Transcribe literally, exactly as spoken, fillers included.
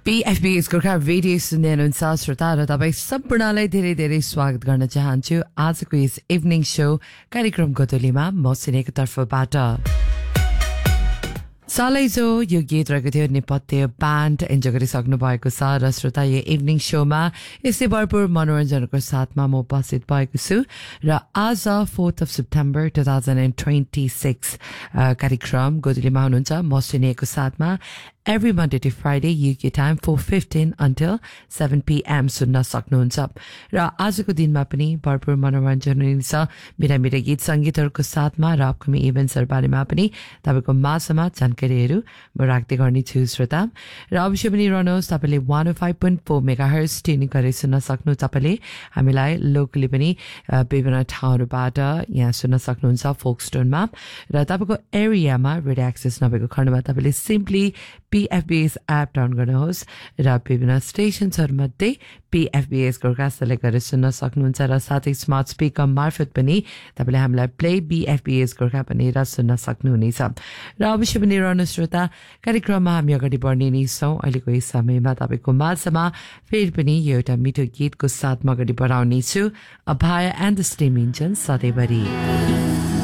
पीएफबीएस Gorkha radio सुन्दै हुनुहुन्छ श्रोता र तपाईँ सम्पूर्णलाई धेरै धेरै स्वागत गर्न चाहन्छु आजको यस इभिनिङ शो कार्यक्रम गोधुलीमा म सिनेको तर्फबाट। सालैजो यो गीत रहेको थियो नेपथ्य ब्यान्ड इन्जोय गरिसक्नु भएको छ र श्रोता यो इभिनिङ शोमा यसै भरपूर मनोरञ्जनको साथमा म उपस्थित भएको छु र आज fourth of September two thousand twenty six कार्यक्रम गोधुलीमा हुनुहुन्छ म सिनेको साथमा every Monday to Friday U K time four fifteen until seven p m सुन्न सक्नुहुन्छ र आजको दिनमा पनि भरपूर मनोरञ्जन हुनेछ मेरा मेरा गीत सङ्गीतहरूको साथमा र अपकमिङ इभेन्ट्सहरू बारेमा पनि तपाईँको माझमा जानकारीहरू म राख्दै गर्नेछु श्रोता र अवश्य पनि रहनुहोस् तपाईँले वान ओ five point four mega hertz tuning गरेर सुन्न सक्नु तपाईँले हामीलाई लोकली पनि विभिन्न ठाउँहरूबाट यहाँ सुन्न सक्नुहुन्छ फोकस्टोनमा र तपाईँको एरियामा रेडियो एक्सेस नभएको खण्डमा तपाईँले सिम्पली पीएफबीएस एप डाउन गर्नुहोस् र विभिन्न स्टेसन्सहरूमध्ये पीएफबीएस गोर्खा सेलेक्ट गरेर सुन्न सक्नुहुन्छ र साथै स्मार्ट स्पिकर मार्फत पनि तपाईँले हामीलाई प्ले बीएफबीएस गोर्खा भनेर सुन्न सक्नुहुनेछ र अवश्य पनि रहनु श्रोता कार्यक्रममा हामी अगाडि बढ्ने नै छौँ अहिलेको यस समयमा तपाईँको माझमा फेरि पनि यो एउटा मिठो गीतको साथमा अगाडि बढाउनेछु अभाया एन्ड द स्टिम इन्जन सधैँभरि